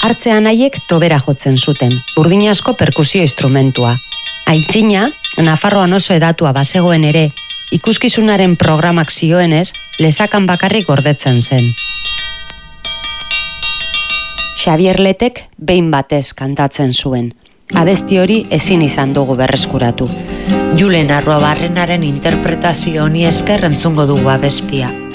Hartzean haiek tobera jotzen zuten, urdinazko perkusio instrumentua. Aitzina, Nafarroan oso edatua bazegoen ere, ikuskizunaren programak zioenez, lesakan bakarrik gordetzen zen. Xabier Letek behin batez kantatzen zuen. Abesti hori ezin izan dugu berreskuratu. Julen Arruabarrenaren interpretazio honi esker entzungo dugu abestia.